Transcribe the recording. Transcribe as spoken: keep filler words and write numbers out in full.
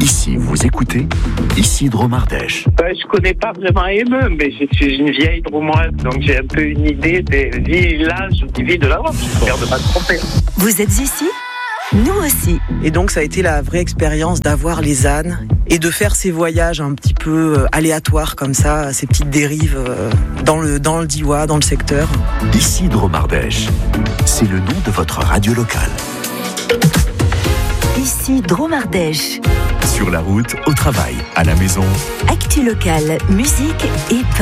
Ici, vous écoutez Ici Dromardèche. Ben, je connais pas vraiment Émeu, mais je suis une vieille dromoise, donc j'ai un peu une idée des villages ou des villes de la Drôme. J'espère ne pas me tromper. Vous êtes ici ? Nous aussi. Et donc ça a été la vraie expérience d'avoir les ânes et de faire ces voyages un petit peu aléatoires comme ça, ces petites dérives dans le, dans le Diois, dans le secteur. Ici Dromardèche, c'est le nom de votre radio locale. Ici Dromardèche. Sur la route, au travail, à la maison. Actu locale, musique et